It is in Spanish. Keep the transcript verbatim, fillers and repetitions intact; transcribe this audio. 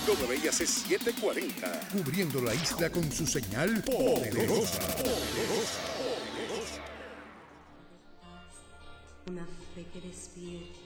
W I A C setecientos cuarenta, cubriendo la isla con su señal poderosa. Poderosa. Una fe que despierta.